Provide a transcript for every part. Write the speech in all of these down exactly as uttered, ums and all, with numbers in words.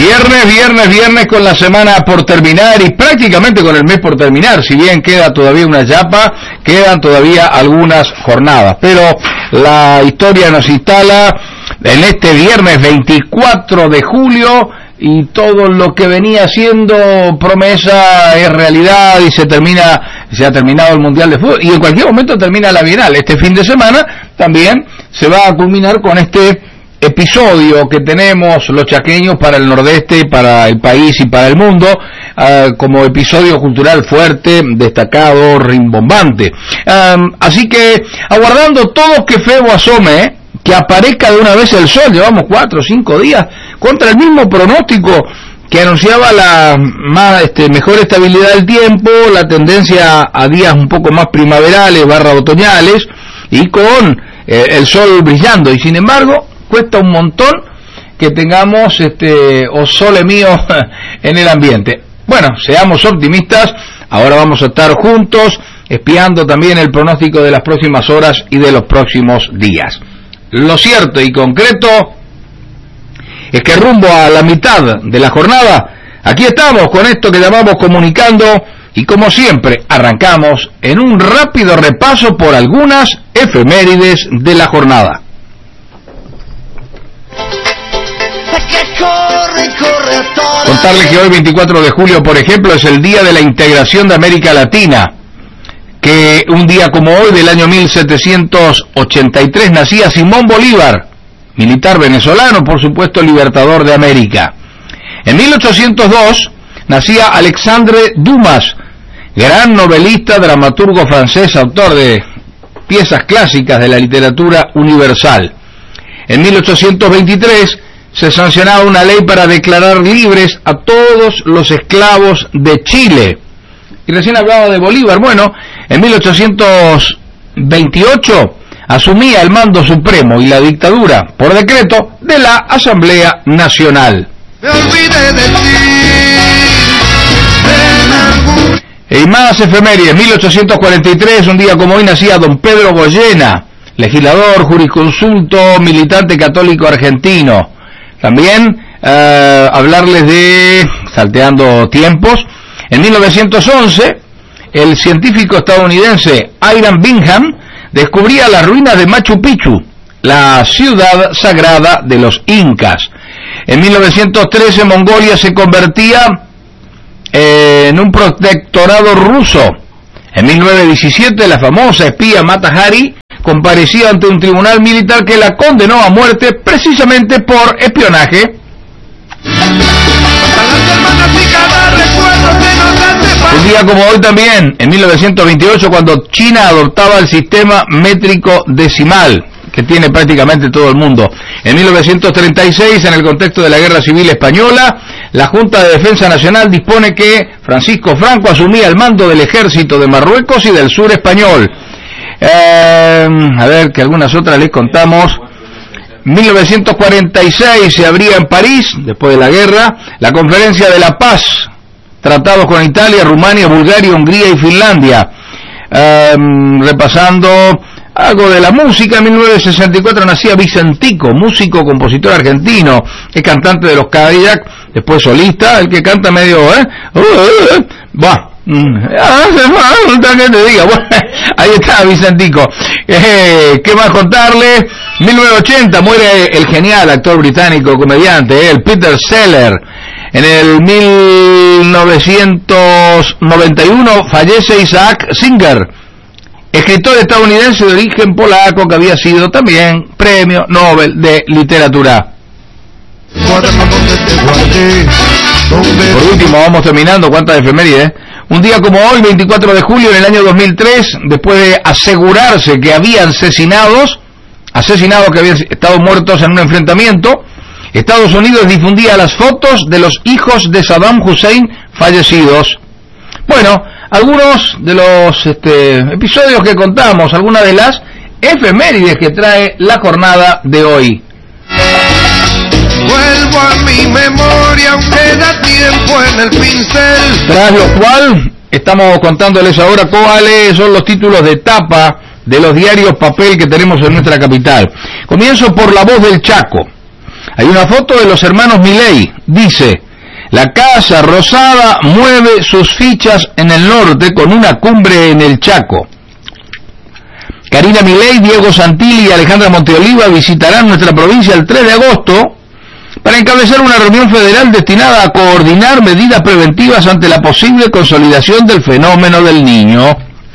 Viernes, viernes, viernes con la semana por terminar y prácticamente con el mes por terminar, si bien queda todavía una chapa, quedan todavía algunas jornadas, pero la historia nos instala en este viernes veinticuatro de julio y todo lo que venía siendo promesa es realidad y se termina, se ha terminado el Mundial de Fútbol y en cualquier momento termina la Bienal. Este fin de semana también se va a culminar con este episodio que tenemos los chaqueños para el nordeste, para el país y para el mundo, uh, como episodio cultural fuerte, destacado, rimbombante. Um, así que, aguardando todo que Febo asome, ¿eh? que aparezca de una vez el sol, llevamos cuatro o cinco días, contra el mismo pronóstico que anunciaba la más, este, mejor estabilidad del tiempo, la tendencia a días un poco más primaverales, barra otoñales, y con eh, el sol brillando, y sin embargo, cuesta un montón que tengamos este o sole mío en el ambiente. Bueno, seamos optimistas, ahora vamos a estar juntos espiando también el pronóstico de las próximas horas y de los próximos días. Lo cierto y concreto es que rumbo a la mitad de la jornada, aquí estamos con esto que llamamos Comunicando y como siempre arrancamos en un rápido repaso por algunas efemérides de la jornada. Contarles que hoy veinticuatro de julio, por ejemplo, es el Día de la Integración de América Latina, que un día como hoy del año mil setecientos ochenta y tres nacía Simón Bolívar, militar venezolano, por supuesto libertador de América. En mil ochocientos dos nacía Alexandre Dumas, gran novelista, dramaturgo francés, autor de piezas clásicas de la literatura universal. En mil ochocientos veintitrés se sancionaba una ley para declarar libres a todos los esclavos de Chile. Y recién hablaba de Bolívar. Bueno, en mil ochocientos veintiocho asumía el mando supremo y la dictadura por decreto de la Asamblea Nacional. Me olvidé de ti. Y más efemérides. mil ochocientos cuarenta y tres, un día como hoy, nacía don Pedro Goyena, legislador, jurisconsulto, militante católico argentino. También uh, hablarles de, salteando tiempos, en mil novecientos once, el científico estadounidense Hiram Bingham descubría las ruinas de Machu Picchu, la ciudad sagrada de los incas. En mil novecientos trece, Mongolia se convertía eh, en un protectorado ruso. En mil novecientos diecisiete, la famosa espía Mata Hari comparecía ante un tribunal militar que la condenó a muerte precisamente por espionaje. Un día como hoy también, en mil novecientos veintiocho, cuando China adoptaba el sistema métrico decimal, que tiene prácticamente todo el mundo. En mil novecientos treinta y seis, en el contexto de la Guerra Civil Española, la Junta de Defensa Nacional dispone que Francisco Franco asumía el mando del ejército de Marruecos y del sur español. Eh, a ver, que algunas otras les contamos. mil novecientos cuarenta y seis se abría en París, después de la guerra, la Conferencia de la Paz, tratados con Italia, Rumania, Bulgaria, Hungría y Finlandia. Eh, repasando algo de la música, en mil novecientos sesenta y cuatro nacía Vicentico, músico, compositor argentino, es cantante de los Cadillac, después solista, el que canta medio, ¿eh? Uh, uh, uh, bah. Ah, hace falta que te diga. Bueno, ahí está Vicentico. Eh, ¿Qué más contarle? mil novecientos ochenta muere el genial actor británico, comediante, eh, el Peter Sellers. En el mil novecientos noventa y uno fallece Isaac Singer, escritor estadounidense de origen polaco que había sido también premio Nobel de Literatura. Por último, vamos terminando, cuántas efemérides, ¿eh? Un día como hoy, veinticuatro de julio, en el año dos mil tres, después de asegurarse que habían asesinados, asesinados que habían estado muertos en un enfrentamiento, Estados Unidos difundía las fotos de los hijos de Saddam Hussein fallecidos. Bueno, algunos de los este, episodios que contamos, algunas de las efemérides que trae la jornada de hoy. Vuelvo a mi memoria, aunque da tiempo en el pincel. Tras lo cual, estamos contándoles ahora cuáles son los títulos de tapa de los diarios papel que tenemos en nuestra capital. Comienzo por La Voz del Chaco. Hay una foto de los hermanos Milei, dice, la Casa Rosada mueve sus fichas en el norte con una cumbre en el Chaco. Karina Milei, Diego Santilli y Alejandra Monteoliva visitarán nuestra provincia el tres de agosto para encabezar una reunión federal destinada a coordinar medidas preventivas ante la posible consolidación del fenómeno del Niño.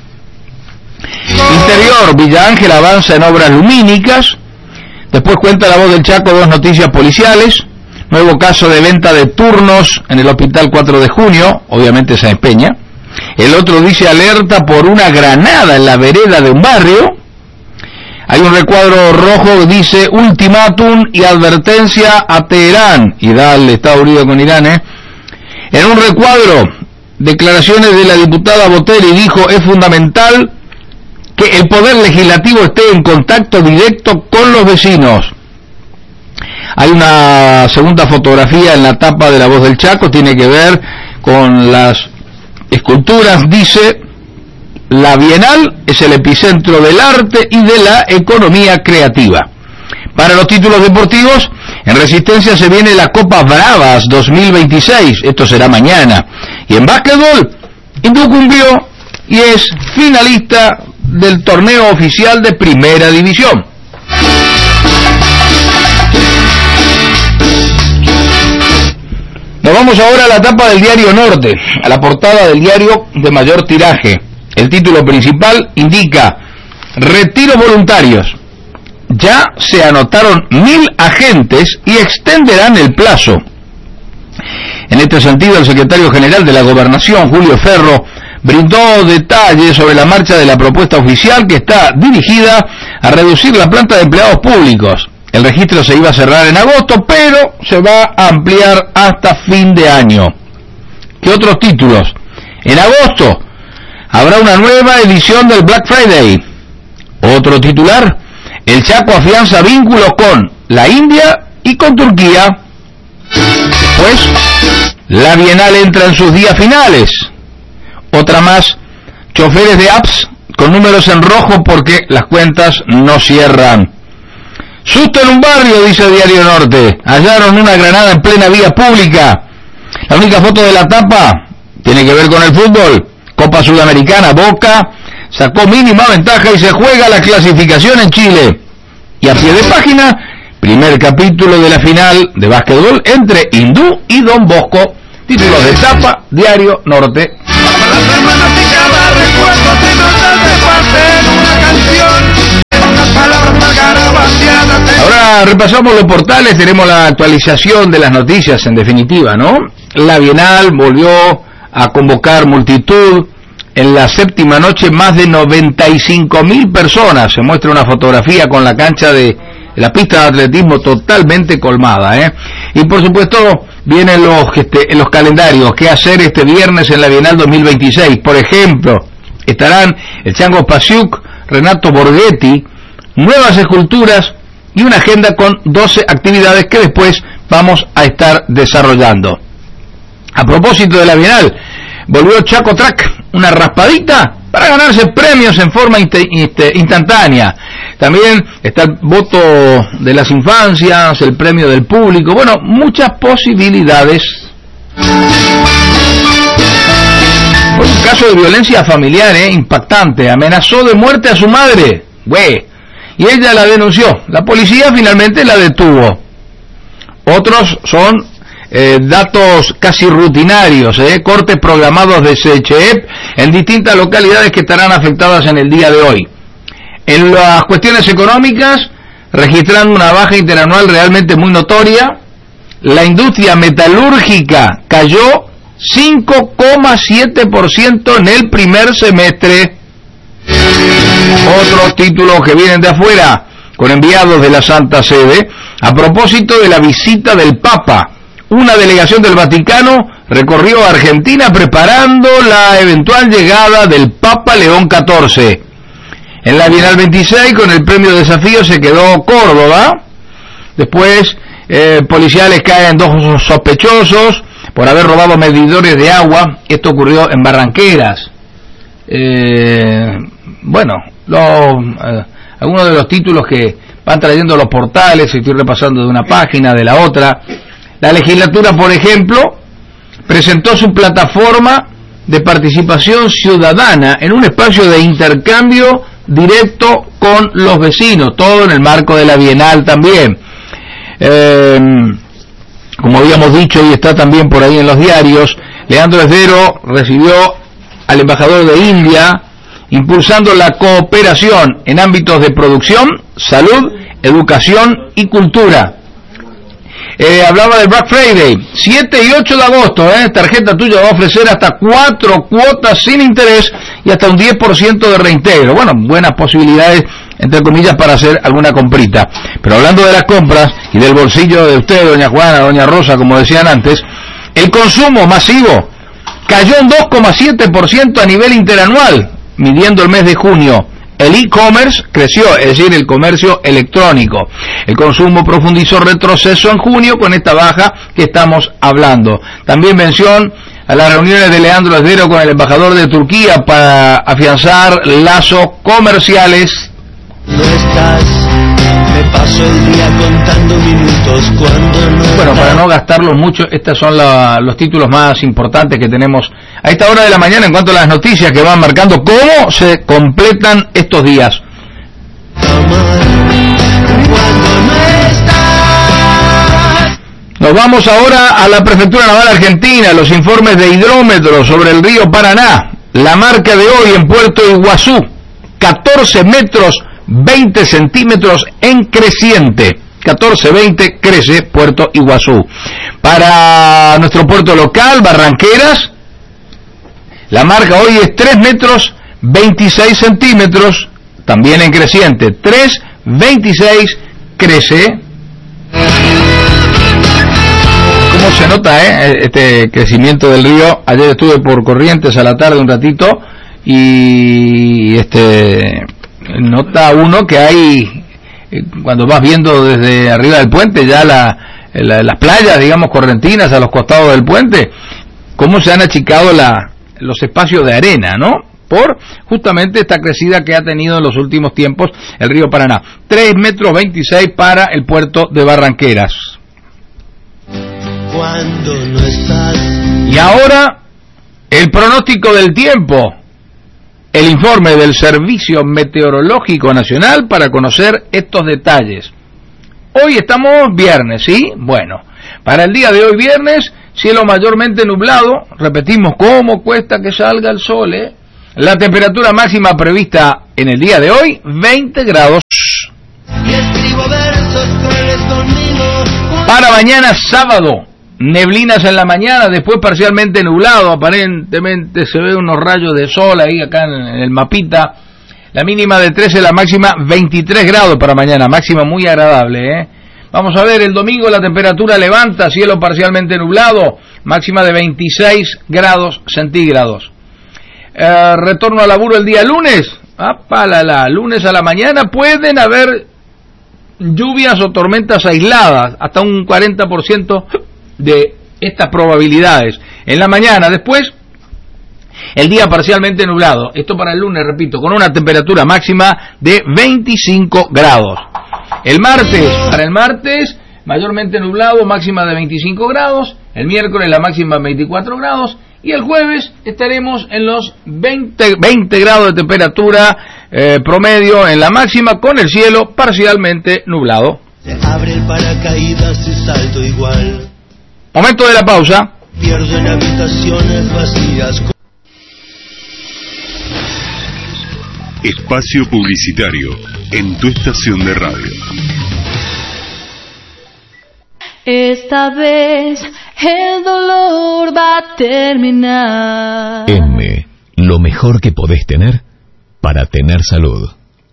Interior, Villa Ángel avanza en obras lumínicas. Después cuenta La Voz del Chaco dos noticias policiales. Nuevo caso de venta de turnos en el Hospital cuatro de junio, obviamente Sáenz Peña. El otro dice alerta por una granada en la vereda de un barrio. Hay un recuadro rojo que dice ultimátum y advertencia a Teherán, y da el Estado Unido con Irán, ¿eh? En un recuadro, declaraciones de la diputada Botelli, dijo, es fundamental que el Poder Legislativo esté en contacto directo con los vecinos. Hay una segunda fotografía en la tapa de La Voz del Chaco, tiene que ver con las esculturas, dice, la Bienal es el epicentro del arte y de la economía creativa. Para los títulos deportivos, en Resistencia se viene la Copa Bravas dos mil veintiséis, esto será mañana. Y en básquetbol, Hindú cumplió y es finalista del torneo oficial de Primera División. Nos vamos ahora a la tapa del Diario Norte, a la portada del diario de mayor tiraje. El título principal indica, retiros voluntarios. Ya se anotaron mil agentes y extenderán el plazo. En este sentido, el secretario general de la Gobernación, Julio Ferro, brindó detalles sobre la marcha de la propuesta oficial que está dirigida a reducir la planta de empleados públicos. El registro se iba a cerrar en agosto, pero se va a ampliar hasta fin de año. ¿Qué otros títulos? En agosto habrá una nueva edición del Black Friday. Otro titular, el Chaco afianza vínculos con la India y con Turquía. Después, la Bienal entra en sus días finales. Otra más, choferes de apps con números en rojo porque las cuentas no cierran. Susto en un barrio, dice Diario Norte. Hallaron una granada en plena vía pública. La única foto de la tapa tiene que ver con el fútbol. Copa Sudamericana, Boca sacó mínima ventaja y se juega la clasificación en Chile. Y a pie de página, primer capítulo de la final de básquetbol entre Hindú y Don Bosco. Títulos de tapa, Diario Norte. Ahora repasamos los portales, tenemos la actualización de las noticias en definitiva, ¿no? La Bienal volvió a convocar multitud. En la séptima noche más de noventa y cinco mil personas. Se muestra una fotografía con la cancha de la pista de atletismo totalmente colmada, ¿eh? Y por supuesto vienen los, este, los calendarios. ¿Qué hacer este viernes en la Bienal dos mil veintiséis? Por ejemplo, estarán el Chango Pasiuk, Renato Borghetti, nuevas esculturas y una agenda con doce actividades que después vamos a estar desarrollando. A propósito de la Bienal, volvió Chaco Track, una raspadita para ganarse premios en forma instantánea. También está el voto de las infancias, el premio del público, bueno, muchas posibilidades. Un caso de violencia familiar, eh, impactante, amenazó de muerte a su madre, güey, y ella la denunció. La policía finalmente la detuvo. Otros son Eh, datos casi rutinarios, eh, cortes programados de C H E P en distintas localidades que estarán afectadas en el día de hoy. En las cuestiones económicas, registrando una baja interanual realmente muy notoria, la industria metalúrgica cayó cinco coma siete por ciento en el primer semestre. Otros títulos que vienen de afuera, con enviados de la Santa Sede, a propósito de la visita del Papa. Una delegación del Vaticano recorrió Argentina preparando la eventual llegada del Papa León catorce. En la Bienal veintiséis, con el premio Desafío, se quedó Córdoba. Después, eh, policiales caen dos sospechosos por haber robado medidores de agua. Esto ocurrió en Barranqueras. Eh, bueno, lo, eh, algunos de los títulos que van trayendo los portales, estoy repasando de una página, de la otra. La legislatura, por ejemplo, presentó su plataforma de participación ciudadana en un espacio de intercambio directo con los vecinos, todo en el marco de la Bienal también. Eh, como habíamos dicho, y está también por ahí en los diarios, Leandro Esdero recibió al embajador de India, impulsando la cooperación en ámbitos de producción, salud, educación y cultura. Eh, hablaba del Black Friday, siete y ocho de agosto, eh, tarjeta tuya va a ofrecer hasta cuatro cuotas sin interés y hasta un diez por ciento de reintegro. Bueno, buenas posibilidades, entre comillas, para hacer alguna comprita. Pero hablando de las compras y del bolsillo de usted, doña Juana, doña Rosa, como decían antes, el consumo masivo cayó un dos coma siete por ciento a nivel interanual, midiendo el mes de junio. El e-commerce creció, es decir, el comercio electrónico. El consumo profundizó retroceso en junio con esta baja que estamos hablando. También mención a las reuniones de Leandro Esdero con el embajador de Turquía para afianzar lazos comerciales. No estás, me paso el día contando minutos cuando no. Bueno, para no gastarlos mucho, estos son la, los títulos más importantes que tenemos a esta hora de la mañana en cuanto a las noticias que van marcando cómo se completan estos días. Nos vamos ahora a la Prefectura Naval Argentina, los informes de hidrómetros sobre el río Paraná. La marca de hoy en Puerto Iguazú, catorce metros veinte centímetros en creciente. catorce veinte crece Puerto Iguazú. Para nuestro puerto local, Barranqueras, la marca hoy es tres metros veintiséis centímetros, también en creciente. tres veintiséis crece. ¿Cómo se nota, eh, este crecimiento del río? Ayer estuve por Corrientes a la tarde un ratito y este nota uno que hay, cuando vas viendo desde arriba del puente ya la, la, las playas, digamos, correntinas a los costados del puente, cómo se han achicado la, los espacios de arena, ¿no? Por justamente esta crecida que ha tenido en los últimos tiempos el río Paraná. tres metros veintiséis para el puerto de Barranqueras. Cuando no estás. Y ahora, el pronóstico del tiempo. El informe del Servicio Meteorológico Nacional para conocer estos detalles. Hoy estamos viernes, ¿sí? Bueno, para el día de hoy viernes, cielo mayormente nublado. Repetimos, ¿cómo cuesta que salga el sol, eh? La temperatura máxima prevista en el día de hoy, veinte grados. Y escribo versos crueles conmigo. Para mañana sábado, neblinas en la mañana, después parcialmente nublado, aparentemente se ve unos rayos de sol ahí acá en el mapita. La mínima de trece, la máxima veintitrés grados para mañana, máxima muy agradable, ¿eh? Vamos a ver, el domingo la temperatura levanta, cielo parcialmente nublado, máxima de veintiséis grados centígrados. Eh, retorno al laburo el día lunes, apalala, lunes a la mañana pueden haber lluvias o tormentas aisladas, hasta un cuarenta por ciento de estas probabilidades en la mañana. Después el día parcialmente nublado, esto para el lunes, repito, con una temperatura máxima de veinticinco grados. El martes, para el martes mayormente nublado, máxima de veinticinco grados. El miércoles la máxima veinticuatro grados y el jueves estaremos en los veinte, veinte grados de temperatura eh, promedio en la máxima, con el cielo parcialmente nublado. Se abre el paracaídas y salto igual. Momento de la pausa. Pierdo en habitaciones vacías. Espacio publicitario en tu estación de radio. Esta vez el dolor va a terminar. M, lo mejor que podés tener para tener salud.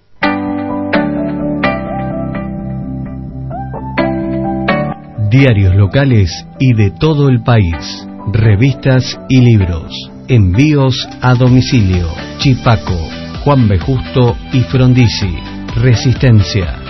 Diarios locales y de todo el país, revistas y libros, envíos a domicilio. Chipaco, Juan B. Justo y Frondizi. Resistencia.